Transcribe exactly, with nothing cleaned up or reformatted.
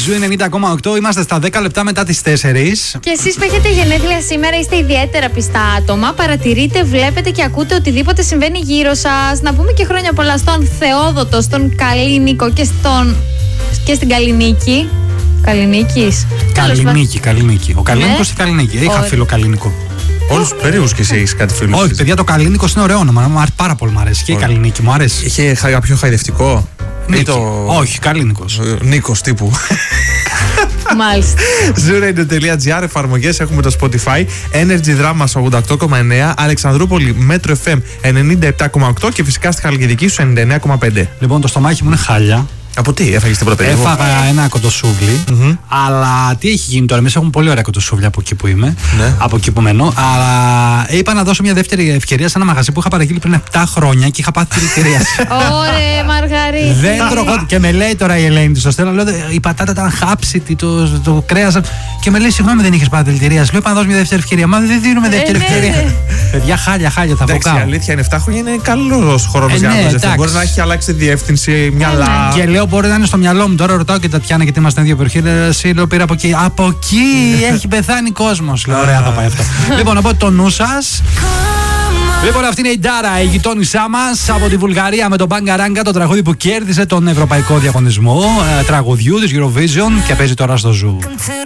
Ζου ενενήντα κόμμα οκτώ, είμαστε στα δέκα λεπτά μετά τις τέσσερις. Και εσείς που έχετε γενέθλια σήμερα είστε ιδιαίτερα πιστά άτομα. Παρατηρείτε, βλέπετε και ακούτε οτιδήποτε συμβαίνει γύρω σας. Να πούμε και χρόνια πολλά στον Θεόδωτο, στον Καλίνικο και, στον... και στην Καλινίκη. Καλινίκης. Καλινίκη, Καλινίκη. Ο Καλίνικος Ναι. ή Καλινίκη. Είχα φίλο Καλίνικο. Όλους τους περίεργους και εσύ έχεις κάτι φίλους. Όχι, παιδιά, το Καλίνικος είναι ωραίο όνομα. Μου αρέσει πάρα πολύ, μου αρέσει. Και η Καλινίκη μου αρέσει. Είχε κάποιο χαϊδευτικό. Νίκη. Ή το... Όχι, Καλίνικος. Νίκος τύπου. Μάλιστα. Zooradio.gr, εφαρμογές, έχουμε το Spotify, Energy Drama ογδόντα οκτώ κόμμα εννέα, Αλεξανδρούπολη Μέτρο εφ εμ ενενήντα επτά κόμμα οκτώ και φυσικά στη Χαλκιδική σου ενενήντα εννέα κόμμα πέντε. Λοιπόν, το στομάχι μου είναι χάλια. Από τι έφαγες την πρώτη περίοδο? Έφαγα ένα κοντοσούβλι, mm-hmm. αλλά τι έχει γίνει τώρα? Εμείς έχουμε πολύ ωραία κοντοσούβλια από εκεί που είμαι, ναι. από εκεί που μένω. Αλλά είπα να δώσω μια δεύτερη ευκαιρία σε ένα μαγαζί που είχα παραγγείλει πριν επτά χρόνια και είχα πάθει δηλητηρίαση. Ωραία, Μαργαρίτη. Δεν τρώγω. Και με λέει τώρα η Ελένη του στο στέλνω, λέω η πατάτα ήταν χάψητη, το, το κρέας. Και με λέει συγγνώμη, δεν είχες πάθει δηλητηρίαση. Λέω είπα να δώσω μια δεύτερη ευκαιρία. Μα δεν δίνουμε δεύτερη ευκαιρία. Παιδιά, χάλια, χάλια θα Εντάξει, η αλήθεια είναι επτά χρόνια είναι καλός χρόνος για να μαζευτεί. Μπορεί να έχει αλλάξει διεύθυνση, μυαλά. Και λέω μπορεί να είναι στο μυαλό μου. Τώρα ρωτάω και Τατιάνα γιατί είμαστε δύο περιοχή. Εσύ λέω πήρα από εκεί. Από εκεί έχει πεθάνει κόσμος. Λέω ωραία, θα πάει αυτό. Λοιπόν, οπότε το νου σας. Λοιπόν, αυτή είναι η Ντάρα, η γειτόνισά μας από τη Βουλγαρία με τον Μπαγκαράγκα, το τραγούδι που κέρδισε τον ευρωπαϊκό διαγωνισμό ε, τραγουδιού της Eurovision και παίζει τώρα στο Ζου.